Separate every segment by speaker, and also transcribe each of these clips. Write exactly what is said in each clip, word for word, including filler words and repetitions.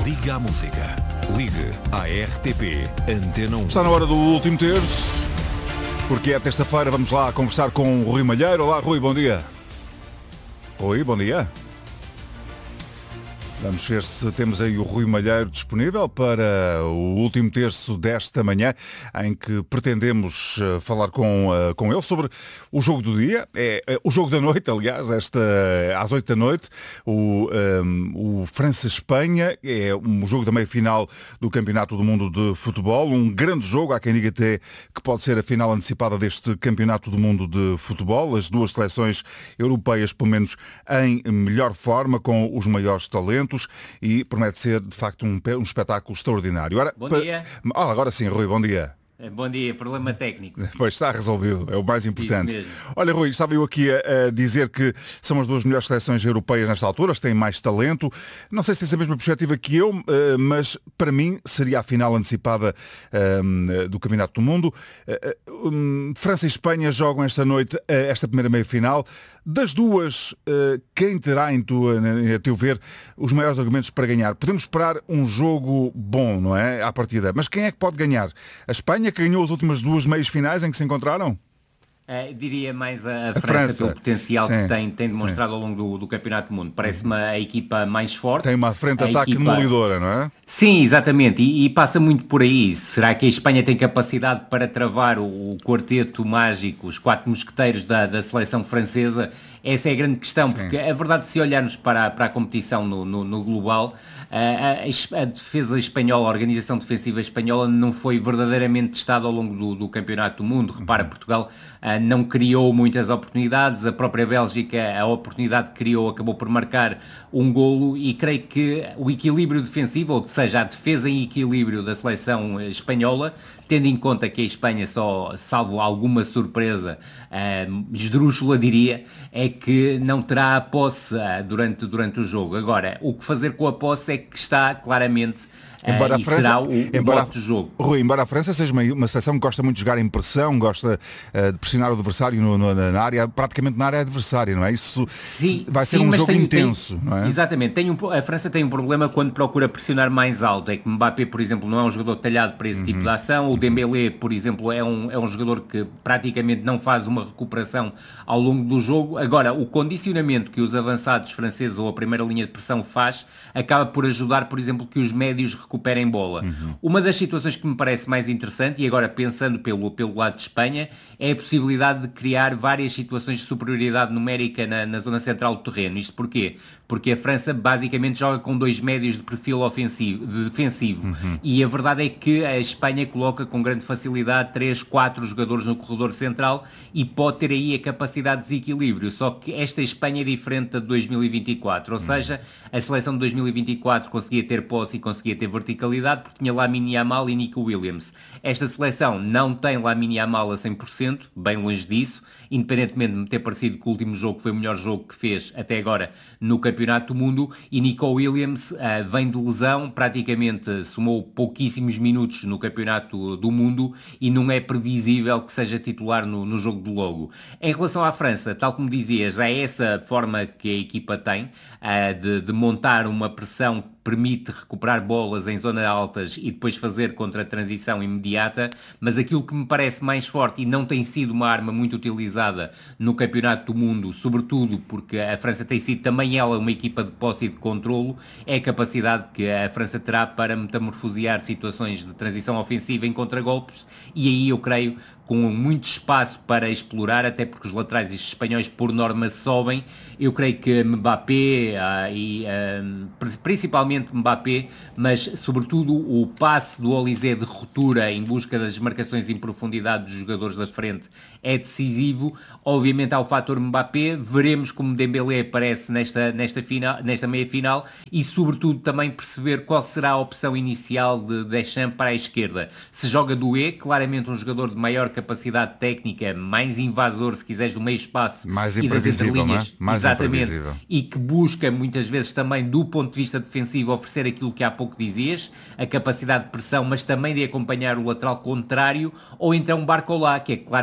Speaker 1: Liga à música. Ligue à R T P Antena um.
Speaker 2: Está na hora do último terço, porque é terça-feira. Vamos lá conversar com o Rui Malheiro. Olá, Rui, bom dia. Rui, bom dia. Vamos ver se temos aí o Rui Malheiro disponível para o último terço desta manhã, em que pretendemos falar com, com ele sobre o jogo do dia, é, é o jogo da noite, aliás, esta, às oito da noite, o, um, o França-Espanha, é um jogo da meia-final do Campeonato do Mundo de Futebol, um grande jogo, há quem diga até que pode ser a final antecipada deste Campeonato do Mundo de Futebol, as duas seleções europeias, pelo menos, em melhor forma, com os maiores talentos, e promete ser, de facto, um, um espetáculo extraordinário. Ora,
Speaker 3: bom dia.
Speaker 2: Pa... Ah, agora sim, Rui, bom dia.
Speaker 3: Bom dia, problema técnico.
Speaker 2: Pois está resolvido, é o mais importante. Olha, Rui, estava eu aqui a, a dizer que são as duas melhores seleções europeias nesta altura, têm mais talento. Não sei se tens a mesma perspectiva que eu, mas para mim seria a final antecipada um, do Campeonato do Mundo. Um, França e Espanha jogam esta noite esta primeira meia-final. Das duas, quem terá, em tua, a teu ver, os maiores argumentos para ganhar? Podemos esperar um jogo bom, não é? À partida. Mas quem é que pode ganhar? A Espanha, que ganhou as últimas duas meias finais em que se encontraram?
Speaker 3: É, diria mais a, a,
Speaker 2: a
Speaker 3: França,
Speaker 2: França,
Speaker 3: pelo potencial
Speaker 2: sim,
Speaker 3: que tem, tem demonstrado
Speaker 2: sim.
Speaker 3: ao longo do, do Campeonato do Mundo. Parece-me a equipa mais forte.
Speaker 2: Tem uma frente-ataque equipa... demolidora, não é?
Speaker 3: Sim, exatamente, e, e passa muito por aí. Será que a Espanha tem capacidade para travar o, o quarteto mágico, os quatro mosqueteiros da, da seleção francesa? Essa é a grande questão, sim. Porque é verdade, se olharmos para, para a competição no, no, no global, a, a, a defesa espanhola, a organização defensiva espanhola não foi verdadeiramente testada ao longo do, do Campeonato do Mundo. Repara, Portugal uh, não criou muitas oportunidades, a própria Bélgica, a oportunidade que criou acabou por marcar um golo, e creio que o equilíbrio defensivo, ou seja, a defesa em equilíbrio da seleção espanhola, tendo em conta que a Espanha, só salvo alguma surpresa uh, esdrúxula, diria, é que não terá a posse uh, durante, durante o jogo. Agora, o que fazer com a posse é que está claramente...
Speaker 2: Embora
Speaker 3: uh,
Speaker 2: a
Speaker 3: e
Speaker 2: França,
Speaker 3: será o,
Speaker 2: embora,
Speaker 3: o modo de jogo.
Speaker 2: Rui, embora a França seja uma, uma seleção que gosta muito de jogar em pressão, gosta uh, de pressionar o adversário no, no, na área, praticamente na área adversária, não é? Isso
Speaker 3: sim,
Speaker 2: vai ser
Speaker 3: sim,
Speaker 2: um jogo
Speaker 3: tem,
Speaker 2: intenso,
Speaker 3: tem,
Speaker 2: não é?
Speaker 3: Exatamente. Tem um, a França tem um problema quando procura pressionar mais alto. É que Mbappé, por exemplo, não é um jogador talhado para esse uhum. tipo de ação. O Dembélé, por exemplo, é um, é um jogador que praticamente não faz uma recuperação ao longo do jogo. Agora, o condicionamento que os avançados franceses ou a primeira linha de pressão faz acaba por ajudar, por exemplo, que os médios recuperem bola. Uhum. Uma das situações que me parece mais interessante, e agora pensando pelo, pelo lado de Espanha, é a possibilidade de criar várias situações de superioridade numérica na, na zona central do terreno. Isto porquê? Porque a França basicamente joga com dois médios de perfil ofensivo, de defensivo. Uhum. E a verdade é que a Espanha coloca com grande facilidade três, quatro jogadores no corredor central e pode ter aí a capacidade de desequilíbrio. Só que esta Espanha é diferente da de dois mil e vinte e quatro. Ou uhum. seja, a seleção de dois mil e vinte e quatro conseguia ter posse e conseguia ter verticalidade porque tinha Lamine Yamal e Nico Williams. Esta seleção não tem Lamine Yamal a cem por cento, bem longe disso, independentemente de me ter parecido que o último jogo foi o melhor jogo que fez até agora no Campeonato do Mundo, e Nico Williams uh, vem de lesão, praticamente somou pouquíssimos minutos no Campeonato do Mundo e não é previsível que seja titular no, no jogo do Logo. Em relação à França, tal como dizias, é essa forma que a equipa tem uh, de, de montar uma pressão que permite recuperar bolas em zonas altas e depois fazer contra a transição imediata, mas aquilo que me parece mais forte e não tem sido uma arma muito utilizada no Campeonato do Mundo, sobretudo porque a França tem sido também ela uma equipa de posse e de controlo, é a capacidade que a França terá para metamorfosear situações de transição ofensiva em contragolpes, e aí eu creio com muito espaço para explorar, até porque os laterais espanhóis por norma sobem. Eu creio que Mbappé uh, e uh, principalmente Mbappé, mas sobretudo o passe do Olysée de ruptura em busca das marcações em profundidade dos jogadores da frente é decisivo. Obviamente há o fator Mbappé, veremos como Dembélé aparece nesta, nesta, final, nesta meia-final e sobretudo também perceber qual será a opção inicial de Deschamps para a esquerda. Se joga Doué, claramente um jogador de maior capacidade técnica, mais invasor, se quiseres, do meio espaço
Speaker 2: mais
Speaker 3: e das
Speaker 2: imprevisível,
Speaker 3: entrelinhas,
Speaker 2: não é? Mais
Speaker 3: exatamente,
Speaker 2: imprevisível.
Speaker 3: E que busca muitas vezes também do ponto de vista defensivo oferecer aquilo que há pouco dizias, a capacidade de pressão, mas também de acompanhar o lateral contrário, ou então Barcola, que é claramente um jogador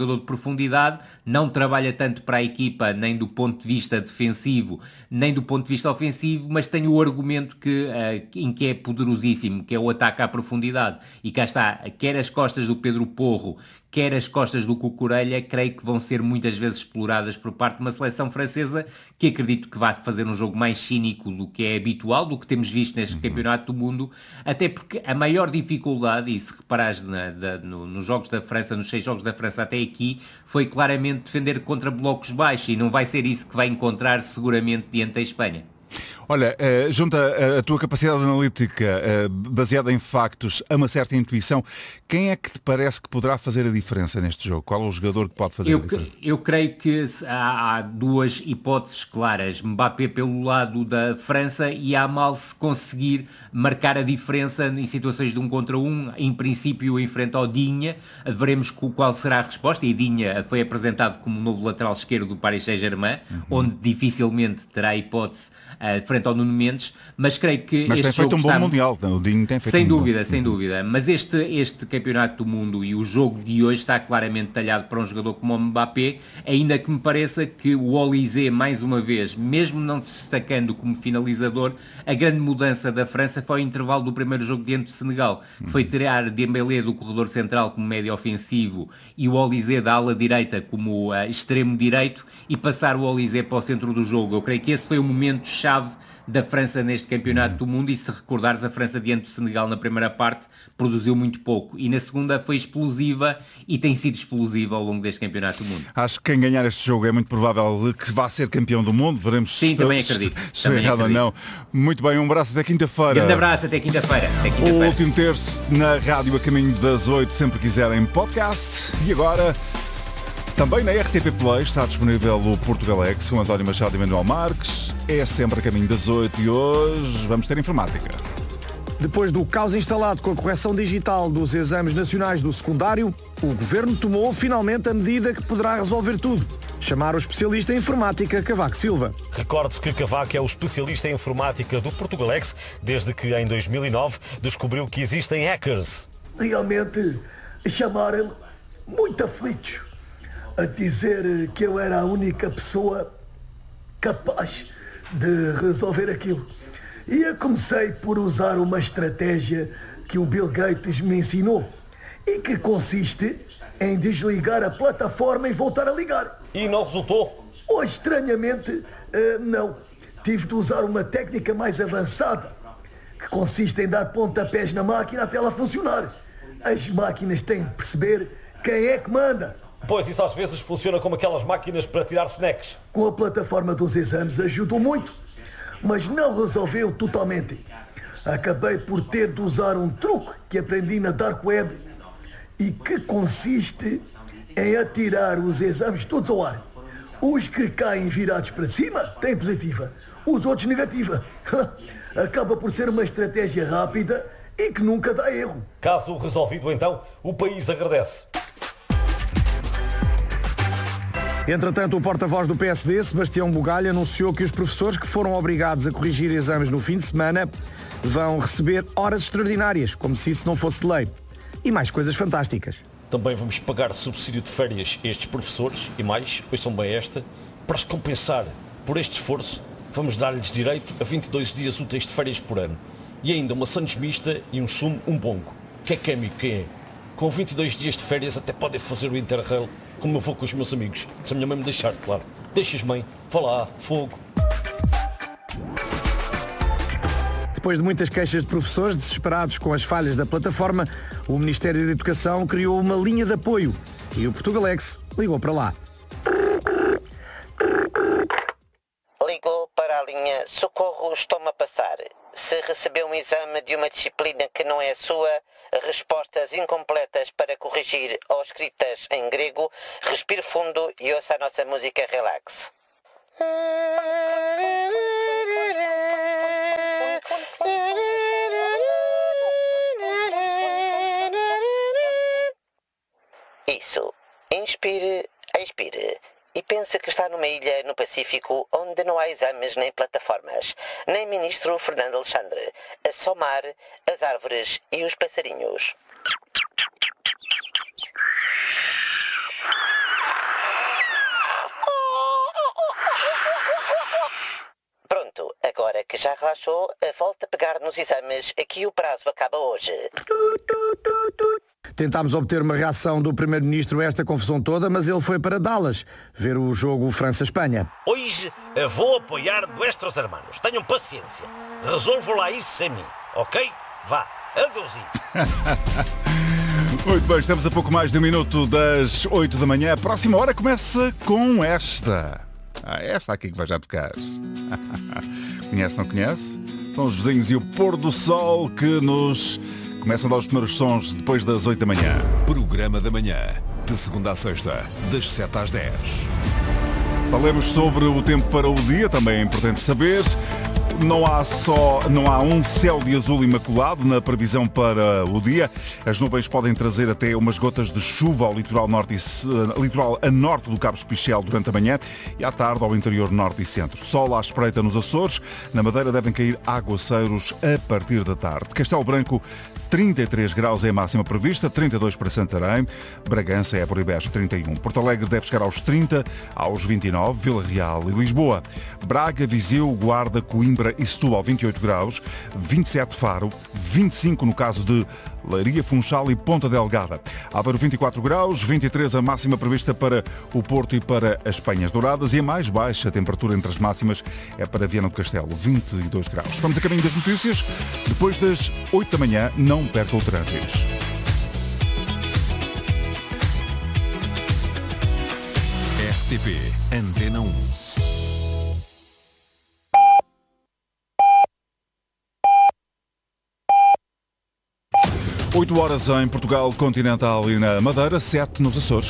Speaker 3: jogador de profundidade, não trabalha tanto para a equipa, nem do ponto de vista defensivo, nem do ponto de vista ofensivo, mas tem o argumento que, uh, em que é poderosíssimo, que é o ataque à profundidade. E cá está, quer as costas do Pedro Porro, quer as costas do Cucurella, creio que vão ser muitas vezes exploradas por parte de uma seleção francesa que acredito que vai fazer um jogo mais cínico do que é habitual, do que temos visto neste uhum. campeonato do mundo, até porque a maior dificuldade, e se reparares na, da, no, nos jogos da França, nos seis jogos da França até aqui, foi claramente defender contra blocos baixos, e não vai ser isso que vai encontrar seguramente diante da Espanha.
Speaker 2: Olha, uh, junta a, a tua capacidade analítica uh, baseada em factos a uma certa intuição, quem é que te parece que poderá fazer a diferença neste jogo? Qual é o jogador que pode fazer
Speaker 3: eu,
Speaker 2: a diferença?
Speaker 3: Eu creio que há, há duas hipóteses claras. Mbappé pelo lado da França e Yamal se conseguir marcar a diferença em situações de um contra um, em princípio em frente ao Dinha. Veremos qual será a resposta. E Dinha foi apresentado como novo lateral esquerdo do Paris Saint-Germain, uhum. onde dificilmente terá hipótese uh, frente ao Nuno Mendes, mas creio que
Speaker 2: mas
Speaker 3: este
Speaker 2: tem feito
Speaker 3: jogo
Speaker 2: um bom
Speaker 3: está...
Speaker 2: Mundial, o Dinho tem feito
Speaker 3: sem
Speaker 2: um
Speaker 3: dúvida,
Speaker 2: bom...
Speaker 3: sem dúvida, mas este, este campeonato do mundo e o jogo de hoje está claramente talhado para um jogador como o Mbappé, ainda que me pareça que o Olysée, mais uma vez, mesmo não se destacando como finalizador, a grande mudança da França foi o intervalo do primeiro jogo diante do Senegal, que foi tirar Dembélé do corredor central como médio ofensivo e o Olysée da ala direita como uh, extremo direito e passar o Olysée para o centro do jogo. Eu creio que esse foi o momento-chave da França neste campeonato do mundo, e se recordares, a França diante do Senegal na primeira parte produziu muito pouco e na segunda foi explosiva e tem sido explosiva ao longo deste campeonato do mundo.
Speaker 2: Acho que quem ganhar este jogo é muito provável que vá ser campeão do mundo, veremos
Speaker 3: Sim,
Speaker 2: se
Speaker 3: também
Speaker 2: estou,
Speaker 3: acredito.
Speaker 2: se estou errado ou não. Muito bem, um abraço até quinta-feira.
Speaker 3: Grande abraço, até quinta-feira. Até
Speaker 2: O
Speaker 3: quinta-feira.
Speaker 2: último terço na rádio a caminho das oito, sempre quiserem podcast. E agora... também na R T P Play está disponível o Portugalex com António Machado e Manuel Marques. É sempre a caminho das oito e hoje vamos ter informática.
Speaker 4: Depois do caos instalado com a correção digital dos exames nacionais do secundário, o Governo tomou finalmente a medida que poderá resolver tudo. Chamar o especialista em informática Cavaco Silva.
Speaker 5: Recorde-se que Cavaco é o especialista em informática do Portugalex, desde que em dois mil e nove descobriu que existem hackers.
Speaker 6: Realmente chamaram-me muito aflitos, a dizer que eu era a única pessoa capaz de resolver aquilo. E eu comecei por usar uma estratégia que o Bill Gates me ensinou e que consiste em desligar a plataforma e voltar a ligar.
Speaker 5: E não resultou?
Speaker 6: Hoje, estranhamente, não. Tive de usar uma técnica mais avançada, que consiste em dar pontapés na máquina até ela funcionar. As máquinas têm de perceber quem é que manda.
Speaker 5: Pois isso às vezes funciona como aquelas máquinas para tirar snacks.
Speaker 6: Com a plataforma dos exames ajudou muito, mas não resolveu totalmente. Acabei por ter de usar um truque que aprendi na Dark Web e que consiste em atirar os exames todos ao ar. Os que caem virados para cima têm positiva, os outros negativa. Acaba por ser uma estratégia rápida e que nunca dá erro.
Speaker 5: Caso resolvido, então, o país agradece.
Speaker 4: Entretanto, o porta-voz do P S D, Sebastião Bugalho, anunciou que os professores que foram obrigados a corrigir exames no fim de semana vão receber horas extraordinárias, como se isso não fosse de lei. E mais coisas fantásticas.
Speaker 5: Também vamos pagar subsídio de férias a estes professores e mais, ouçam bem esta, para os compensar por este esforço, vamos dar-lhes direito a vinte e dois dias úteis de férias por ano. E ainda uma sandes mista e um sumo, um bongo. Que é que é, amigo, quem é? Com vinte e dois dias de férias até podem fazer o Interrail como eu vou com os meus amigos. Se a minha mãe me deixar, claro. Deixas, mãe. Vá lá, fogo.
Speaker 4: Depois de muitas queixas de professores desesperados com as falhas da plataforma, o Ministério da Educação criou uma linha de apoio e o Portugalex ligou para lá.
Speaker 7: Ligou para a linha Socorro, estou-me a passar. Se recebeu um exame de uma disciplina que não é a sua, respostas incompletas para corrigir ou escritas em grego, respire fundo e ouça a nossa música Relax. Isso. Inspire, expire. E pensa que está numa ilha no Pacífico onde não há exames nem plataformas, nem ministro Fernando Alexandre, a só mar, as árvores e os passarinhos. agora que já relaxou, volta a pegar nos exames, que o prazo acaba hoje.
Speaker 4: Tentámos obter uma reação do Primeiro-Ministro a esta confusão toda, mas ele foi para Dallas ver o jogo França-Espanha.
Speaker 5: Hoje vou apoiar nuestros hermanos. Tenham paciência. Resolvo lá isso sem mim, ok? Vá, adeusinho.
Speaker 2: Muito bem, estamos a pouco mais de um minuto das oito da manhã. A próxima hora começa com esta. Ah, esta aqui que vai já tocar. Conhece, não conhece? São os vizinhos e o pôr do sol que nos começam a dar os primeiros sons depois das oito da manhã.
Speaker 1: Programa da manhã, de segunda a sexta, das sete às dez.
Speaker 2: Falemos sobre o tempo para o dia, também é importante saber. Não há só, não há um céu de azul imaculado na previsão para o dia. As nuvens podem trazer até umas gotas de chuva ao litoral norte e litoral a norte do Cabo Espichel durante a manhã e à tarde ao interior norte e centro. Sol à espreita nos Açores. Na Madeira devem cair aguaceiros a partir da tarde. Castelo Branco, trinta e três graus é a máxima prevista, trinta e dois para Santarém, Bragança, Évora e Beja trinta e um. Porto Alegre deve chegar aos trinta, aos vinte e nove, Vila Real e Lisboa. Braga, Viseu, Guarda, Coimbra e Setúbal vinte e oito graus, vinte e sete Faro, vinte e cinco no caso de Leiria, Funchal e Ponta Delgada. Aveiro vinte e quatro graus, vinte e três a máxima prevista para o Porto e para as Penhas Douradas e a mais baixa temperatura entre as máximas é para Viana do Castelo, vinte e dois graus. Vamos a caminho das notícias. Depois das oito da manhã, não perca o trânsito.
Speaker 1: R T P Antena um.
Speaker 2: oito horas em Portugal Continental e na Madeira, sete nos Açores.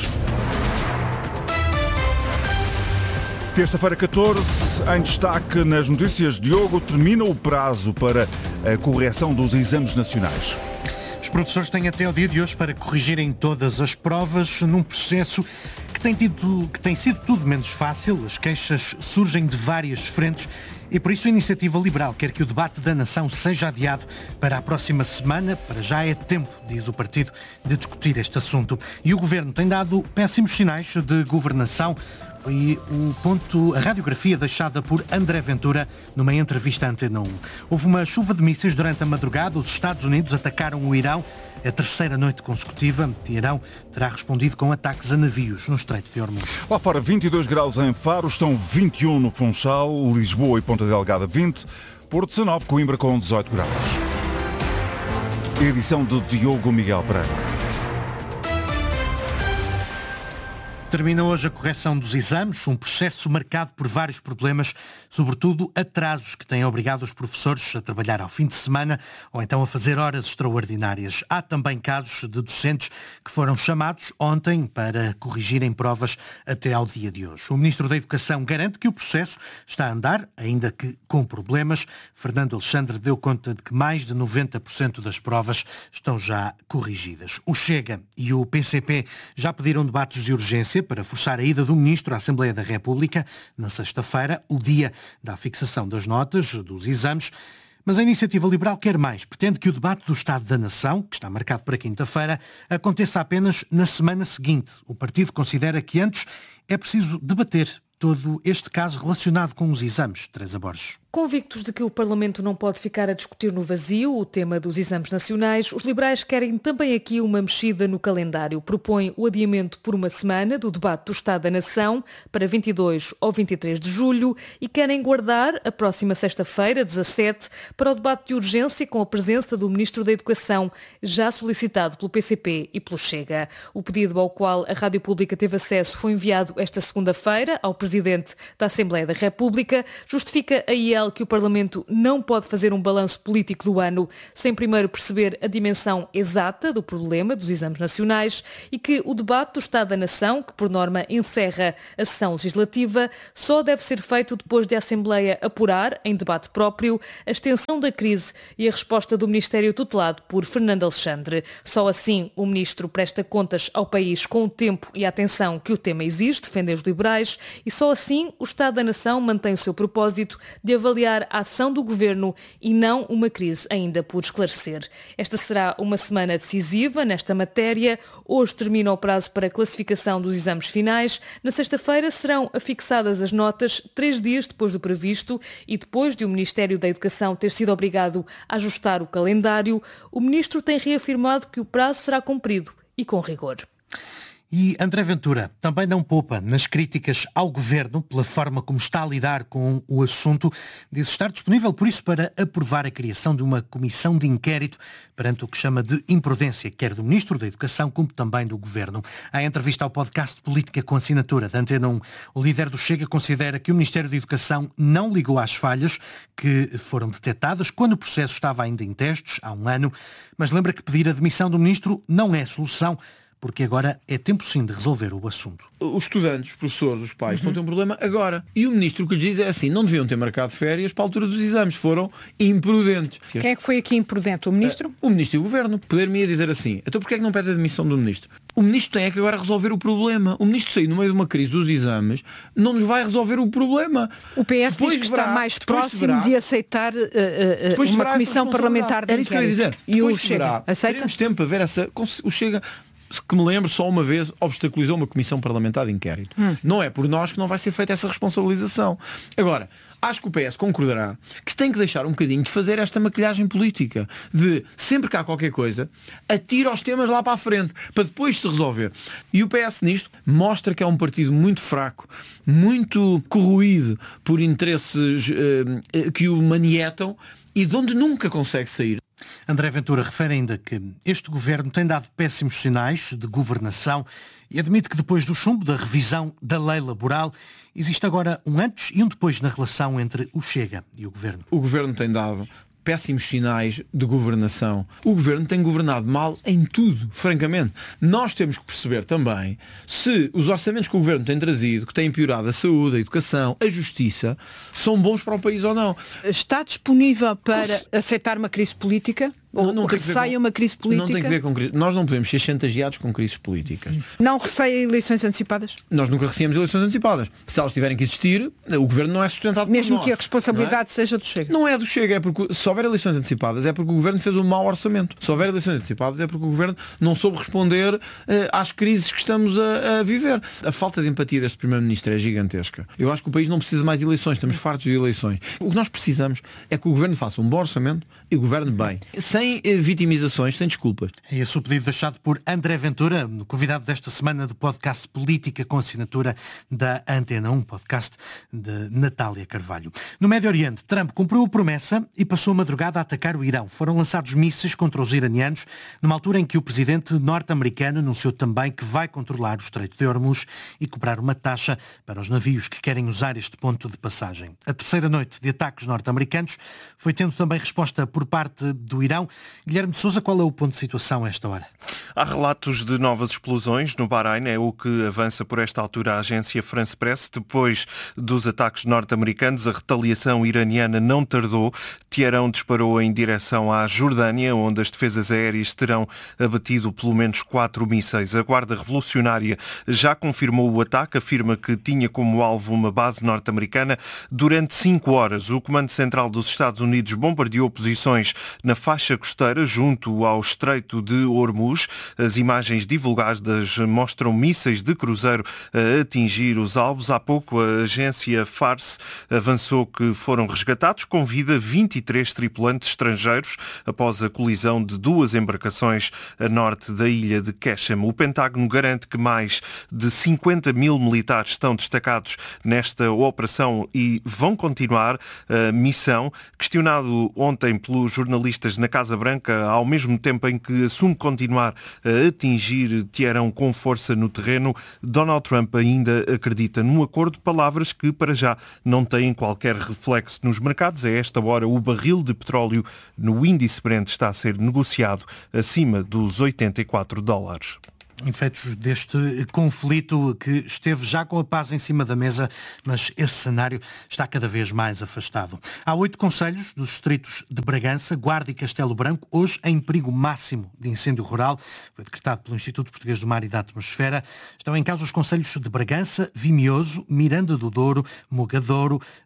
Speaker 2: Terça-feira catorze, em destaque nas notícias, Diogo, termina o prazo para a correção dos exames nacionais.
Speaker 8: Os professores têm até o dia de hoje para corrigirem todas as provas num processo que tem, tido, que tem sido tudo menos fácil. As queixas surgem de várias frentes e por isso a Iniciativa Liberal quer que o debate da nação seja adiado para a próxima semana. Para já é tempo, diz o partido, de discutir este assunto. E o Governo tem dado péssimos sinais de governação. Foi o ponto, a radiografia deixada por André Ventura numa entrevista à Antena um. Houve uma chuva de mísseis durante a madrugada. Os Estados Unidos atacaram o Irão a terceira noite consecutiva. Teherão terá respondido com ataques a navios no Estreito de Hormuz.
Speaker 2: Lá fora, vinte e dois graus em Faro, estão vinte e um no Funchal, Lisboa e Ponta Delgada vinte, Porto dezanove, Coimbra com dezoito graus. Edição de Diogo Miguel Pereira.
Speaker 8: Termina hoje a correção dos exames, um processo marcado por vários problemas, sobretudo atrasos que têm obrigado os professores a trabalhar ao fim de semana ou então a fazer horas extraordinárias. Há também casos de docentes que foram chamados ontem para corrigirem provas até ao dia de hoje. O Ministro da Educação garante que o processo está a andar, ainda que com problemas. Fernando Alexandre deu conta de que mais de noventa por cento das provas estão já corrigidas. O Chega e o P C P já pediram debates de urgência para forçar a ida do Ministro à Assembleia da República na sexta-feira, o dia da fixação das notas dos exames. Mas a Iniciativa Liberal quer mais. Pretende que o debate do Estado da Nação, que está marcado para quinta-feira, aconteça apenas na semana seguinte. O partido considera que antes é preciso debater todo este caso relacionado com os exames. Teresa Borges.
Speaker 9: Convictos de que o Parlamento não pode ficar a discutir no vazio o tema dos exames nacionais, os liberais querem também aqui uma mexida no calendário. Propõem o adiamento por uma semana do debate do Estado da Nação para vinte e dois ou vinte e três de julho e querem guardar a próxima sexta-feira, dezassete, para o debate de urgência com a presença do Ministro da Educação, já solicitado pelo P C P e pelo Chega. O pedido ao qual a Rádio Pública teve acesso foi enviado esta segunda-feira ao Presidente da Assembleia da República. Justifica a I E L que o Parlamento não pode fazer um balanço político do ano sem primeiro perceber a dimensão exata do problema dos exames nacionais e que o debate do Estado da Nação, que por norma encerra a sessão legislativa, só deve ser feito depois de a Assembleia apurar, em debate próprio, a extensão da crise e a resposta do Ministério tutelado por Fernando Alexandre. Só assim o Ministro presta contas ao país com o tempo e a atenção que o tema exige, defendem os liberais, e só assim o Estado da Nação mantém o seu propósito de avaliar avaliar a ação do Governo e não uma crise ainda por esclarecer. Esta será uma semana decisiva nesta matéria. Hoje termina o prazo para a classificação dos exames finais. Na sexta-feira serão afixadas as notas, três dias depois do previsto e depois de o Ministério da Educação ter sido obrigado a ajustar o calendário. O Ministro tem reafirmado que o prazo será cumprido e com rigor.
Speaker 8: E André Ventura também não poupa nas críticas ao Governo pela forma como está a lidar com o assunto. Diz estar disponível, por isso, para aprovar a criação de uma comissão de inquérito perante o que chama de imprudência, quer do Ministro da Educação como também do Governo. Em entrevista ao podcast Política com Assinatura da Antena um, o líder do Chega considera que o Ministério da Educação não ligou às falhas que foram detectadas quando o processo estava ainda em testes, há um ano, mas lembra que pedir a demissão do Ministro não é solução, porque agora é tempo sim de resolver o assunto.
Speaker 10: Os estudantes, os professores, os pais uhum. estão a ter um problema agora. E o Ministro o que lhes diz é assim, não deviam ter marcado férias para a altura dos exames, foram imprudentes.
Speaker 11: Quem é que foi aqui imprudente? O Ministro?
Speaker 10: Uh, o Ministro e o Governo. Poder-me dizer assim, então porquê é que não pede a demissão do Ministro? O Ministro tem é que agora resolver o problema. O Ministro sair no meio de uma crise dos exames não nos vai resolver o problema.
Speaker 11: O P S depois diz que verá, está mais próximo verá, de aceitar uh, uh, uma comissão parlamentar de
Speaker 10: Era isso que eu ia dizer.
Speaker 11: E o Chega aceita?
Speaker 10: Teremos tempo a ver essa... O Chega... que me lembro, só uma vez obstaculizou uma comissão parlamentar de inquérito. Hum. Não é por nós que não vai ser feita essa responsabilização. Agora, acho que o P S concordará que tem que deixar um bocadinho de fazer esta maquilhagem política, de sempre que há qualquer coisa, atira os temas lá para a frente, para depois se resolver. E o P S nisto mostra que é um partido muito fraco, muito corroído por interesses uh, que o manietam e de onde nunca consegue sair.
Speaker 8: André Ventura refere ainda que este governo tem dado péssimos sinais de governação e admite que depois do chumbo da revisão da lei laboral existe agora um antes e um depois na relação entre o Chega e o governo.
Speaker 10: O governo tem dado péssimos sinais de governação. O governo tem governado mal em tudo, francamente. Nós temos que perceber também se os orçamentos que o governo tem trazido, que têm piorado a saúde, a educação, a justiça, são bons para o país ou não.
Speaker 11: Está disponível para Cons... aceitar uma crise política? Ou não receia uma crise política?
Speaker 10: Não tem que ver com crise. Nós não podemos ser chantageados com crises políticas.
Speaker 11: Não receia eleições antecipadas?
Speaker 10: Nós nunca recebemos eleições antecipadas. Se elas tiverem que existir, o governo não é sustentado por nós.
Speaker 11: Mesmo que a responsabilidade é? seja do Chega?
Speaker 10: Não é do Chega, é porque se houver eleições antecipadas é porque o governo fez um mau orçamento. Se houver eleições antecipadas é porque o governo não soube responder uh, às crises que estamos a, a viver. A falta de empatia deste primeiro-ministro é gigantesca. Eu acho que o país não precisa de mais eleições, estamos fartos de eleições. O que nós precisamos é que o governo faça um bom orçamento e governe bem. Sem uh, vitimizações, sem desculpas.
Speaker 8: É esse o pedido deixado por André Ventura, convidado desta semana do podcast Política com Assinatura da Antena um, podcast de Natália Carvalho. No Médio Oriente, Trump cumpriu a promessa e passou a madrugada a atacar o Irão. Foram lançados mísseis contra os iranianos, numa altura em que o presidente norte-americano anunciou também que vai controlar o Estreito de Hormuz e cobrar uma taxa para os navios que querem usar este ponto de passagem. A terceira noite de ataques norte-americanos foi tendo também resposta por parte do Irão. Guilherme de Sousa, qual é o ponto de situação a esta hora?
Speaker 12: Há relatos de novas explosões no Bahrein, é o que avança por esta altura a agência France Press. Depois dos ataques norte-americanos, a retaliação iraniana não tardou. Teherão disparou em direção à Jordânia, onde as defesas aéreas terão abatido pelo menos quatro mísseis. A Guarda Revolucionária já confirmou o ataque, afirma que tinha como alvo uma base norte-americana. Durante cinco horas, o Comando Central dos Estados Unidos bombardeou posições na faixa costeira junto ao Estreito de Hormuz. As imagens divulgadas mostram mísseis de cruzeiro a atingir os alvos. Há pouco a agência Fars avançou que foram resgatados com vida vinte e três tripulantes estrangeiros após a colisão de duas embarcações a norte da ilha de Qeshm. O Pentágono garante que mais de cinquenta mil militares estão destacados nesta operação e vão continuar a missão. Questionado ontem pelos jornalistas na Casa Branca, ao mesmo tempo em que assume continuar a atingir Teherão com força no terreno, Donald Trump ainda acredita num acordo, palavras que para já não têm qualquer reflexo nos mercados. A esta hora o barril de petróleo no índice Brent está a ser negociado acima dos oitenta e quatro dólares.
Speaker 8: Efeitos deste conflito que esteve já com a paz em cima da mesa, mas esse cenário está cada vez mais afastado. Há oito concelhos dos distritos de Bragança, Guarda e Castelo Branco, hoje em perigo máximo de incêndio rural. Foi decretado pelo Instituto Português do Mar e da Atmosfera. Estão em causa os concelhos de Bragança, Vimioso, Miranda do Douro, Mogadouro,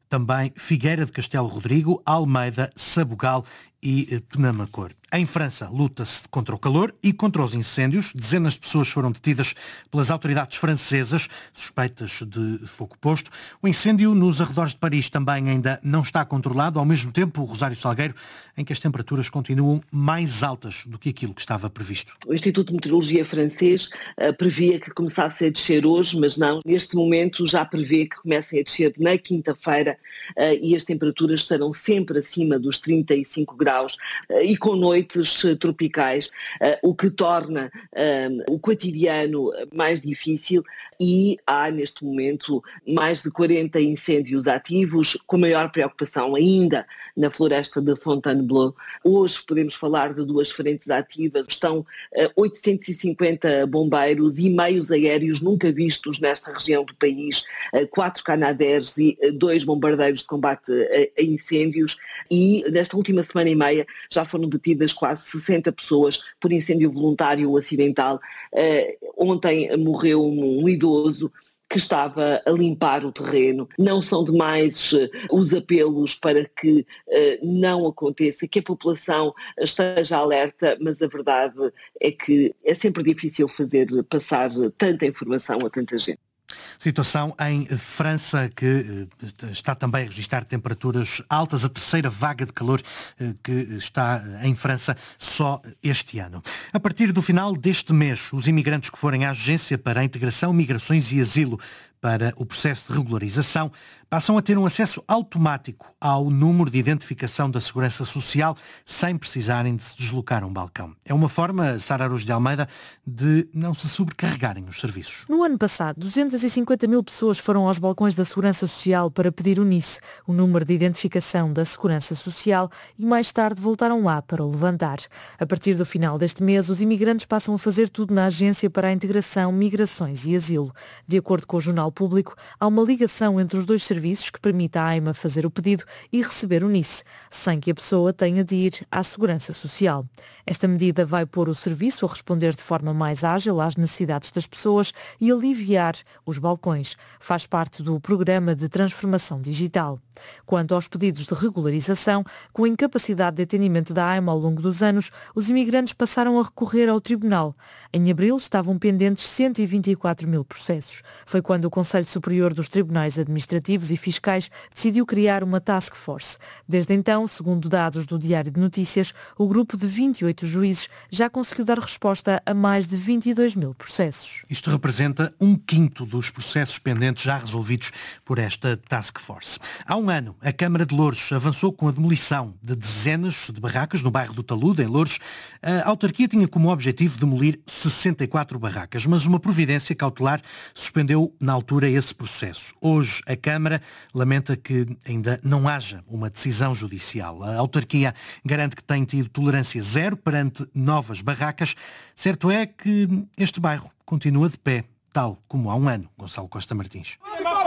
Speaker 8: também Figueira de Castelo Rodrigo, Almeida, Sabugal e Penamacor. Em França, luta-se contra o calor e contra os incêndios. Dezenas de pessoas foram detidas pelas autoridades francesas, suspeitas de fogo posto. O incêndio nos arredores de Paris também ainda não está controlado. Ao mesmo tempo, o Rosário Salgueiro, em que as temperaturas continuam mais altas do que aquilo que estava previsto.
Speaker 13: O Instituto de Meteorologia francês uh, previa que começasse a descer hoje, mas não. Neste momento já prevê que comecem a descer na quinta-feira uh, e as temperaturas estarão sempre acima dos trinta e cinco graus uh, e com noites tropicais, uh, o que torna uh, o cotidiano mais difícil, e há neste momento mais de quarenta incêndios ativos, com maior preocupação ainda na floresta de Fontainebleau. Hoje podemos falar de duas frentes ativas. Estão uh, oitocentos e cinquenta bombeiros e meios aéreos nunca vistos nesta região do país, uh, quatro Canadaires e uh, dois bombardeiros de combate a, a incêndios, e nesta última semana e meia já foram detidas quase sessenta pessoas por incêndio voluntário ou acidental. Uh, ontem morreu um, um idoso que estava a limpar o terreno. Não são demais uh, os apelos para que uh, não aconteça, que a população esteja alerta, mas a verdade é que é sempre difícil fazer passar tanta informação a tanta gente.
Speaker 8: Situação em França, que está também a registrar temperaturas altas, a terceira vaga de calor que está em França só este ano. A partir do final deste mês, os imigrantes que forem à Agência para a Integração, Migrações e Asilo para o processo de regularização passam a ter um acesso automático ao número de identificação da Segurança Social sem precisarem de se deslocar a um balcão. É uma forma, Sara Araújo de Almeida, de não se sobrecarregarem os serviços.
Speaker 9: No ano passado, duzentas e cinquenta mil pessoas foram aos balcões da Segurança Social para pedir o N I S, o número de identificação da Segurança Social, e mais tarde voltaram lá para o levantar. A partir do final deste mês, os imigrantes passam a fazer tudo na Agência para a Integração, Migrações e Asilo. De acordo com o Jornal Público, há uma ligação entre os dois serviços que permite à AIMA fazer o pedido e receber o N I S, sem que a pessoa tenha de ir à Segurança Social. Esta medida vai pôr o serviço a responder de forma mais ágil às necessidades das pessoas e aliviar os balcões. Faz parte do programa de transformação digital. Quanto aos pedidos de regularização, com a incapacidade de atendimento da AIMA ao longo dos anos, os imigrantes passaram a recorrer ao Tribunal. Em abril estavam pendentes cento e vinte e quatro mil processos. Foi quando o Conselho Superior dos Tribunais Administrativos e Fiscais decidiu criar uma task force. Desde então, segundo dados do Diário de Notícias, o grupo de vinte e oito juízes já conseguiu dar resposta a mais de vinte e dois mil processos.
Speaker 8: Isto representa um quinto dos processos pendentes já resolvidos por esta task force. Há um ano, a Câmara de Loures avançou com a demolição de dezenas de barracas no bairro do Talude, em Loures. A autarquia tinha como objetivo demolir sessenta e quatro barracas, mas uma providência cautelar suspendeu na altura esse processo. Hoje, a Câmara lamenta que ainda não haja uma decisão judicial. A autarquia garante que tem tido tolerância zero perante novas barracas. Certo é que este bairro continua de pé, tal como há um ano. Gonçalo Costa Martins.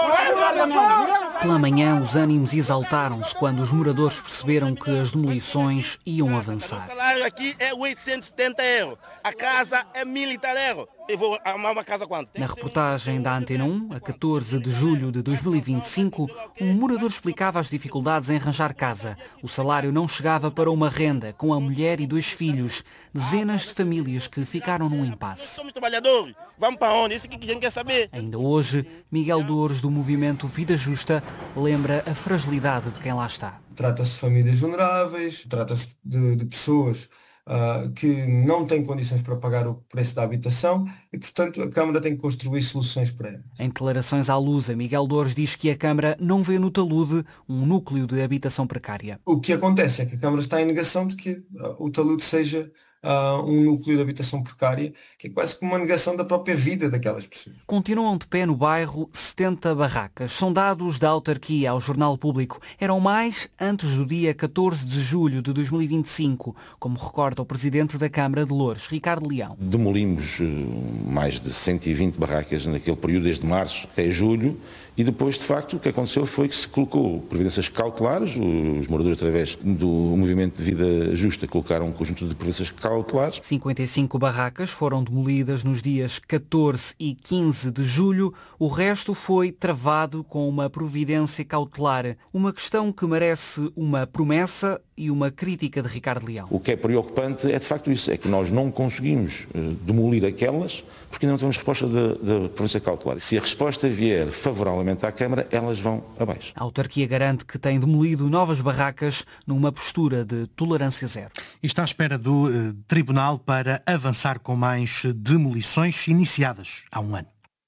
Speaker 14: Pela manhã, os ânimos exaltaram-se quando os moradores perceberam que as demolições iam avançar.
Speaker 15: O salário aqui é oitocentos e setenta euros. A casa é mil e tal euros. Eu vou arrumar uma casa quanto?
Speaker 14: Na reportagem da Antena um, a catorze de julho de dois mil e vinte e cinco, um morador explicava as dificuldades em arranjar casa. O salário não chegava para uma renda, com a mulher e dois filhos. Dezenas de famílias que ficaram num impasse.
Speaker 15: Somos trabalhadores. Vamos para onde? Isso que a gente quer saber.
Speaker 14: Ainda hoje, Miguel Dores, do movimento Vida Justa, lembra a fragilidade de quem lá está.
Speaker 16: Trata-se de famílias vulneráveis, trata-se de, de pessoas uh, que não têm condições para pagar o preço da habitação e, portanto, a Câmara tem que construir soluções para elas.
Speaker 14: Em declarações à Lusa, Miguel Dores diz que a Câmara não vê no talude um núcleo de habitação precária.
Speaker 16: O que acontece é que a Câmara está em negação de que uh, o talude seja Uh, um núcleo de habitação precária, que é quase como uma negação da própria vida daquelas pessoas.
Speaker 14: Continuam de pé no bairro setenta barracas. São dados da autarquia ao Jornal Público. Eram mais antes do dia catorze de julho de dois mil e vinte e cinco, como recorda o presidente da Câmara de Loures, Ricardo Leão.
Speaker 17: Demolimos uh, mais de cento e vinte barracas naquele período, desde março até julho, E depois, de facto, o que aconteceu foi que se colocou providências cautelares, os moradores, através do Movimento de Vida Justa, colocaram um conjunto de providências cautelares.
Speaker 14: cinquenta e cinco barracas foram demolidas nos dias catorze e quinze de julho. O resto foi travado com uma providência cautelar. Uma questão que merece uma promessa e uma crítica de Ricardo Leão.
Speaker 17: O que é preocupante é de facto isso, é que nós não conseguimos uh, demolir aquelas porque ainda não temos resposta da, da providência cautelar. Se a resposta vier favoravelmente à Câmara, elas vão abaixo.
Speaker 14: A autarquia garante que tem demolido novas barracas numa postura de tolerância zero.
Speaker 8: E está à espera do uh, Tribunal para avançar com mais demolições iniciadas há um ano.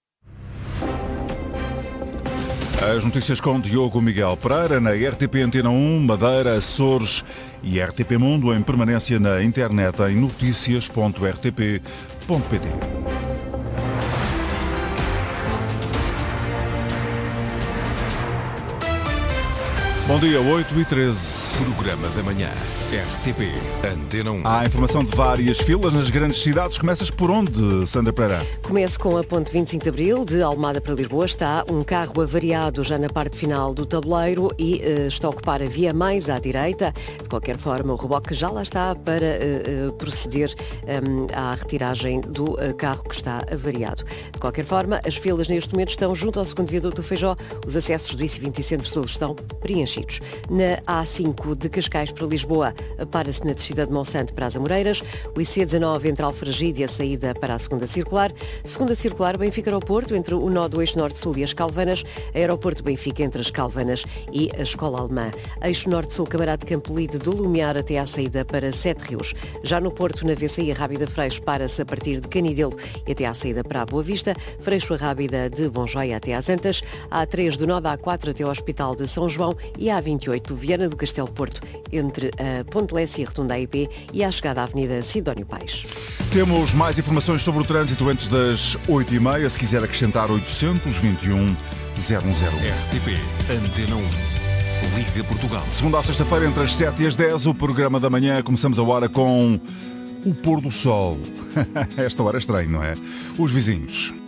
Speaker 2: As notícias com Diogo Miguel Pereira na R T P Antena um, Madeira, Açores e R T P Mundo em permanência na internet em notícias ponto r t p ponto p t. Bom dia, oito e treze.
Speaker 1: Programa da manhã. R T P Antena um.
Speaker 2: Há informação de várias filas nas grandes cidades. Começas por onde, Sandra Pereira?
Speaker 18: Começo com a ponte vinte e cinco de Abril, de Almada para Lisboa. Está um carro avariado já na parte final do tabuleiro e uh, está a ocupar a via mais à direita. De qualquer forma, o reboque já lá está para uh, uh, proceder um, à retiragem do uh, carro que está avariado. De qualquer forma, as filas neste momento estão junto ao segundo viaduto do Feijó. Os acessos do I C vinte e Centro-Sul estão preenchidos. Na A cinco de Cascais para Lisboa, para-se na descida de Monsanto para as Amoreiras. O I C dezanove entre Alfragide e a saída para a segunda circular. Segunda circular, Benfica Aeroporto, entre o nó do eixo Norte-Sul e as Calvanas. Aeroporto Benfica entre as Calvanas e a Escola Alemã. Eixo Norte-Sul, Camarada de Campolide do Lumiar até à saída para Sete Rios. Já no Porto, na V C I a Rábida Freixo, para-se a partir de Canidelo e até à saída para a Boa Vista. Freixo a Rábida de Bonjoia até às Antas. A três do nó da A quatro até ao Hospital de São João e a vinte e oito Viana do Castelo Porto, entre a Ponte Lessa e a Rotunda A I P e à chegada à Avenida Sidónio Paes.
Speaker 2: Temos mais informações sobre o trânsito antes das oito e meia. Se quiser acrescentar oitocentos e vinte e um zero um zero.
Speaker 1: R T P Antena um. Liga Portugal.
Speaker 2: Segunda à sexta-feira, entre as sete e as dez, o programa da manhã. Começamos a hora com o pôr do sol. Esta hora é estranho, não é? Os vizinhos.